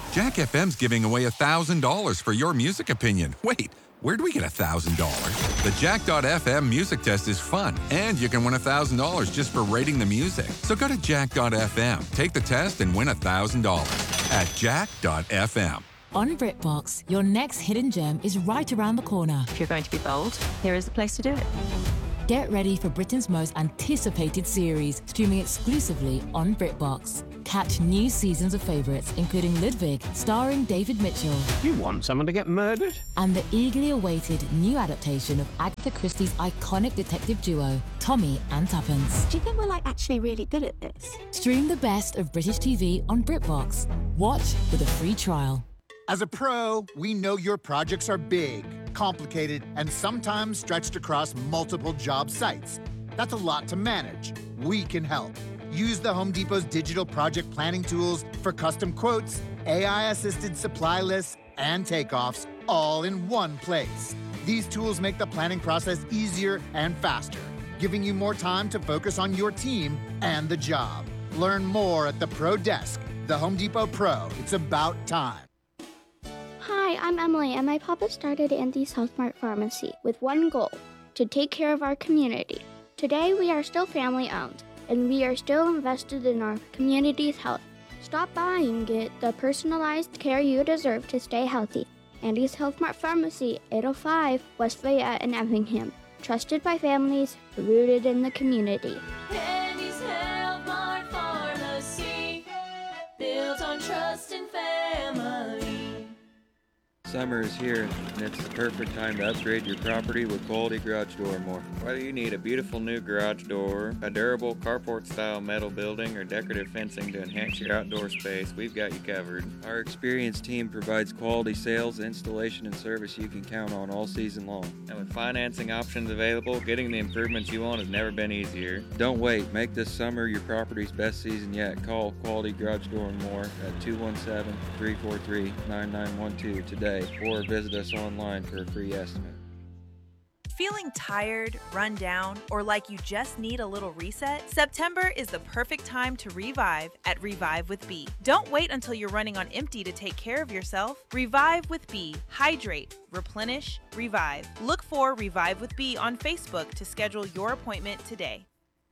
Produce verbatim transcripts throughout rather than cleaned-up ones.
Jack F M's giving away one thousand dollars for your music opinion. Wait, where'd we get one thousand dollars? The Jack dot F M music test is fun, and you can win one thousand dollars just for rating the music. So go to Jack dot F M, take the test, and win one thousand dollars at Jack dot F M. On BritBox, your next hidden gem is right around the corner. If you're going to be bold, here is the place to do it. Get ready for Britain's most anticipated series, streaming exclusively on BritBox. Catch new seasons of favourites, including Ludwig, starring David Mitchell. You want someone to get murdered? And the eagerly awaited new adaptation of Agatha Christie's iconic detective duo, Tommy and Tuppence. Do you think we're like actually really good at this? Stream the best of British T V on BritBox. Watch with a free trial. As a pro, we know your projects are big, complicated, and sometimes stretched across multiple job sites. That's a lot to manage. We can help. Use the Home Depot's digital project planning tools for custom quotes, A I-assisted supply lists, and takeoffs, all in one place. These tools make the planning process easier and faster, giving you more time to focus on your team and the job. Learn more at the Pro Desk. The Home Depot Pro. It's about time. Hi, I'm Emily, and my papa started Andy's Health Mart Pharmacy with one goal, to take care of our community. Today, we are still family-owned, and we are still invested in our community's health. Stop by and get the personalized care you deserve to stay healthy. Andy's Health Mart Pharmacy, eight oh five West Fayette in Effingham. Trusted by families, rooted in the community. Andy's Health Mart Pharmacy, built on trust and family. Summer is here, and it's the perfect time to upgrade your property with quality garage door more. Whether you need a beautiful new garage door, a durable carport-style metal building, or decorative fencing to enhance your outdoor space, we've got you covered. Our experienced team provides quality sales, installation, and service you can count on all season long. And with financing options available, getting the improvements you want has never been easier. Don't wait. Make this summer your property's best season yet. Call Quality Garage Door and More at two one seven, three four three, nine nine one two today, or visit us online for a free estimate. Feeling tired, run down, or like you just need a little reset? September is the perfect time to revive at Revive with B. Don't wait until you're running on empty to take care of yourself. Revive with B. Hydrate, replenish, revive. Look for Revive with B on Facebook to schedule your appointment today.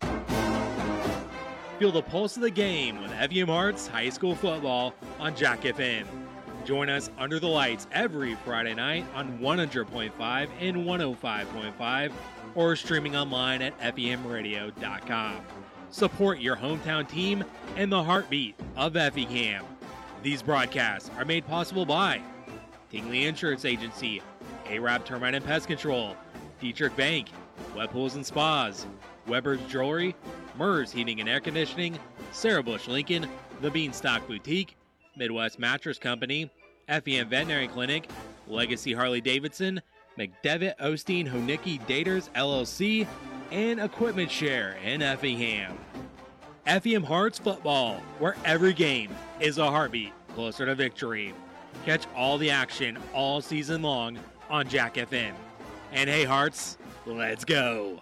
Feel the pulse of the game with Effingham Hearts High School Football on Jack F M. Join us under the lights every Friday night on one hundred point five and one oh five point five, or streaming online at effingham radio dot com. Support your hometown team and the heartbeat of Effingham. These broadcasts are made possible by Tingley Insurance Agency, A-Rab Termite and Pest Control, Dietrich Bank, Web Pools and Spas, Weber's Jewelry, Mers Heating and Air Conditioning, Sarah Bush Lincoln, The Beanstalk Boutique, Midwest Mattress Company, Effingham Veterinary Clinic, Legacy Harley-Davidson, McDevitt Osteen Honicki Daters L L C, and Equipment Share in Effingham. Effingham Hearts Football, where every game is a heartbeat closer to victory. Catch all the action all season long on Jack F M. And hey Hearts, let's go!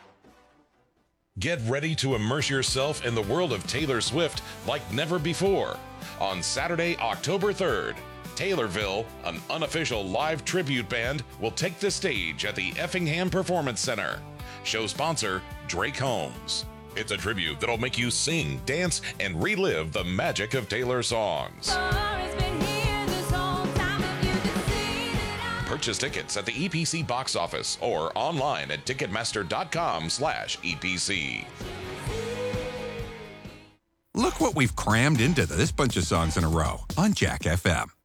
Get ready to immerse yourself in the world of Taylor Swift like never before. On Saturday, October third, Taylorville, an unofficial live tribute band, will take the stage at the Effingham Performance Center. Show sponsor, Drake Holmes. It's a tribute that'll make you sing, dance, and relive the magic of Taylor songs. Purchase tickets at the E P C box office or online at ticketmaster dot com slash E P C. Look what we've crammed into this bunch of songs in a row on Jack F M.